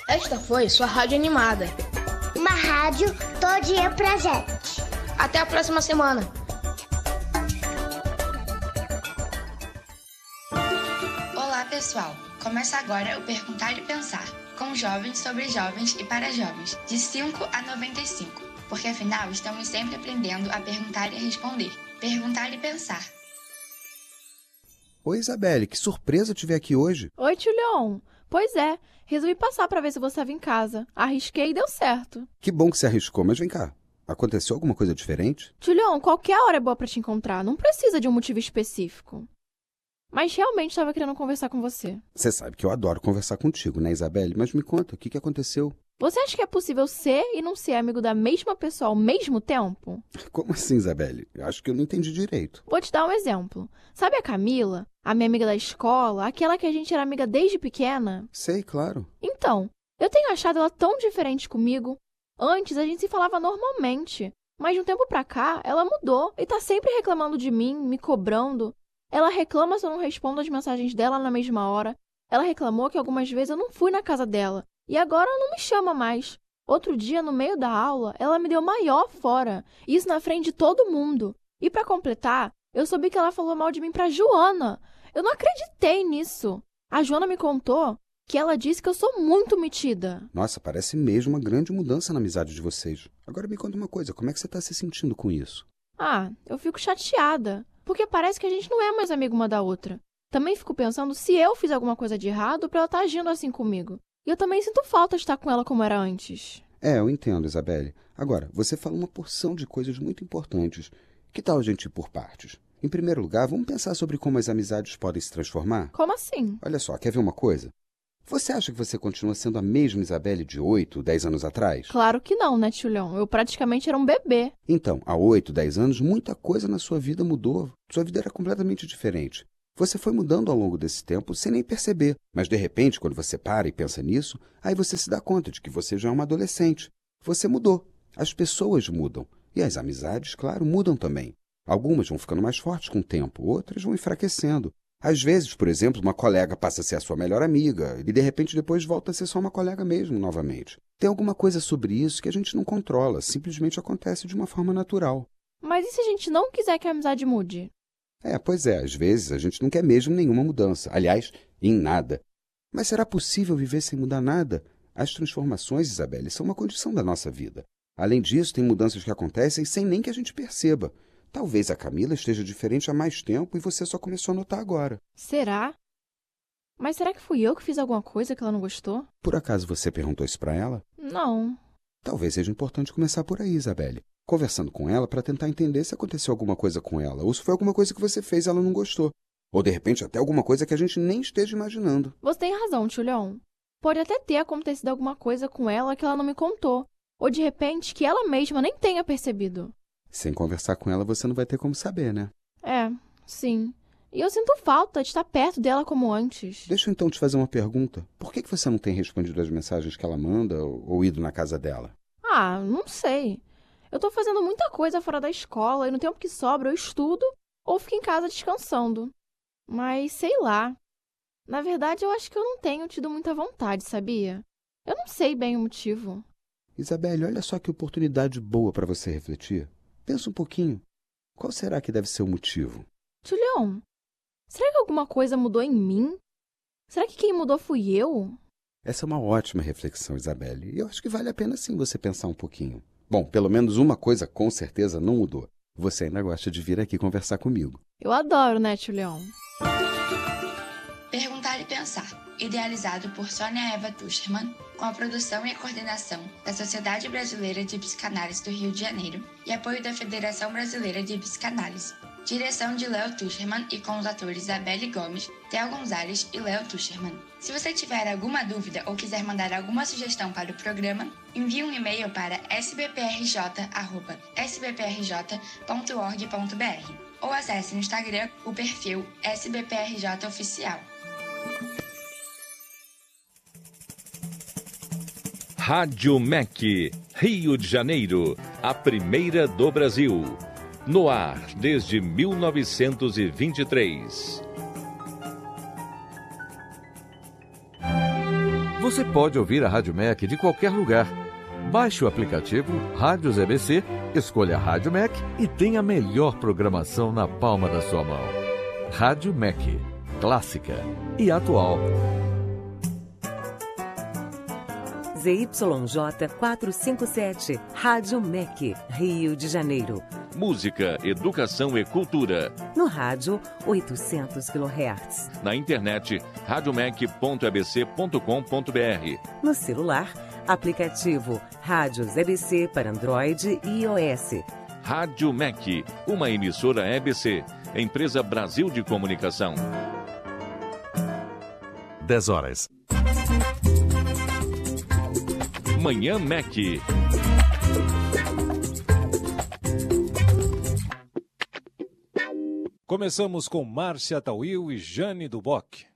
Esta foi sua rádio animada. Uma rádio todinha pra gente. Até a próxima semana. Olá, pessoal. Começa agora o Perguntar e Pensar, com jovens sobre jovens e para jovens, de 5 a 95. Porque afinal estamos sempre aprendendo a perguntar e a responder. Perguntar e Pensar. Oi, Isabelle, que surpresa te ver aqui hoje. Oi, tio Leon. Pois é, resolvi passar para ver se você estava em casa. Arrisquei e deu certo. Que bom que você arriscou, mas vem cá. Aconteceu alguma coisa diferente? Tio Leon, qualquer hora é boa para te encontrar. Não precisa de um motivo específico. Mas realmente estava querendo conversar com você. Você sabe que eu adoro conversar contigo, né, Isabelle? Mas me conta, o que aconteceu? Você acha que é possível ser e não ser amigo da mesma pessoa ao mesmo tempo? Como assim, Isabelle? Acho que eu não entendi direito. Vou te dar um exemplo. Sabe a Camila, a minha amiga da escola, aquela que a gente era amiga desde pequena? Sei, claro. Então, eu tenho achado ela tão diferente comigo. Antes a gente se falava normalmente, mas de um tempo pra cá ela mudou e tá sempre reclamando de mim, me cobrando. Ela reclama se eu não respondo as mensagens dela na mesma hora. Ela reclamou que algumas vezes eu não fui na casa dela. E agora não me chama mais. Outro dia, no meio da aula, ela me deu maior fora. Isso na frente de todo mundo. E pra completar, eu soube que ela falou mal de mim pra Joana. Eu não acreditei nisso. A Joana me contou que ela disse que eu sou muito metida. Nossa, parece mesmo uma grande mudança na amizade de vocês. Agora me conta uma coisa, como é que você tá se sentindo com isso? Ah, eu fico chateada. Porque parece que a gente não é mais amiga uma da outra. Também fico pensando se eu fiz alguma coisa de errado pra ela estar agindo assim comigo. E eu também sinto falta de estar com ela como era antes. Eu entendo, Isabelle. Agora, você falou uma porção de coisas muito importantes. Que tal a gente ir por partes? Em primeiro lugar, vamos pensar sobre como as amizades podem se transformar? Como assim? Olha só, quer ver uma coisa? Você acha que você continua sendo a mesma Isabelle de 8, 10 anos atrás? Claro que não, né, tio Leon? Eu praticamente era um bebê. Então, há 8, 10 anos, muita coisa na sua vida mudou. Sua vida era completamente diferente. Você foi mudando ao longo desse tempo sem nem perceber. Mas, de repente, quando você para e pensa nisso, aí você se dá conta de que você já é uma adolescente. Você mudou. As pessoas mudam. E as amizades, claro, mudam também. Algumas vão ficando mais fortes com o tempo, outras vão enfraquecendo. Às vezes, por exemplo, uma colega passa a ser a sua melhor amiga e, de repente, depois volta a ser só uma colega mesmo, novamente. Tem alguma coisa sobre isso que a gente não controla, simplesmente acontece de uma forma natural. Mas e se a gente não quiser que a amizade mude? Pois é, às vezes a gente não quer mesmo nenhuma mudança. Aliás, em nada. Mas será possível viver sem mudar nada? As transformações, Isabelle, são uma condição da nossa vida. Além disso, tem mudanças que acontecem sem nem que a gente perceba. Talvez a Camila esteja diferente há mais tempo e você só começou a notar agora. Será? Mas será que fui eu que fiz alguma coisa que ela não gostou? Por acaso você perguntou isso pra ela? Não. Talvez seja importante começar por aí, Isabelle. Conversando com ela para tentar entender se aconteceu alguma coisa com ela, ou se foi alguma coisa que você fez e ela não gostou. Ou, de repente, até alguma coisa que a gente nem esteja imaginando. Você tem razão, tio Leon. Pode até ter acontecido alguma coisa com ela que ela não me contou. Ou, de repente, que ela mesma nem tenha percebido. Sem conversar com ela, você não vai ter como saber, né? Sim. E eu sinto falta de estar perto dela como antes. Deixa eu então te fazer uma pergunta. Por que você não tem respondido as mensagens que ela manda ou ido na casa dela? Não sei. Eu tô fazendo muita coisa fora da escola e no tempo que sobra eu estudo ou fico em casa descansando. Mas sei lá. Na verdade, eu acho que eu não tenho tido muita vontade, sabia? Eu não sei bem o motivo. Isabelle, olha só que oportunidade boa para você refletir. Pensa um pouquinho. Qual será que deve ser o motivo? Tio Leon, será que alguma coisa mudou em mim? Será que quem mudou fui eu? Essa é uma ótima reflexão, Isabelle. E eu acho que vale a pena sim você pensar um pouquinho. Bom, pelo menos uma coisa com certeza não mudou. Você ainda gosta de vir aqui conversar comigo. Eu adoro, né, tio Leon? Perguntar e Pensar, idealizado por Sônia Eva Tuschermann, com a produção e a coordenação da Sociedade Brasileira de Psicanálise do Rio de Janeiro e apoio da Federação Brasileira de Psicanálise. Direção de Léo Tuschermann e com os atores Isabelle Gomes, Theo Gonzalez e Léo Tuschermann. Se você tiver alguma dúvida ou quiser mandar alguma sugestão para o programa, envie um e-mail para sbprj@sbprj.org.br ou acesse no Instagram o perfil SBPRJ Oficial. Rádio MEC, Rio de Janeiro, a primeira do Brasil. No ar desde 1923. Você pode ouvir a Rádio MEC de qualquer lugar. Baixe o aplicativo Rádios EBC, escolha a Rádio MEC e tenha a melhor programação na palma da sua mão. Rádio MEC, clássica e atual. ZYJ 457, Rádio MEC, Rio de Janeiro. Música, educação e cultura. No rádio, 800 kHz. Na internet, radiomec.ebc.com.br. No celular, aplicativo Rádios EBC para Android e iOS. Rádio MEC, uma emissora EBC, Empresa Brasil de Comunicação. 10 horas. Manhã MEC. Começamos com Márcia Tawil e Jane Duboc.